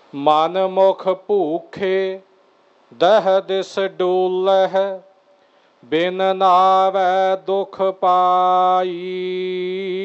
ਮਨ ਮੁਖ ਭੂਖੇ ਦਹ ਦਿਸ ਡੋਲਹਿ, ਬਿਨ ਨਾਵੈ ਦੁਖ ਪਾਈ।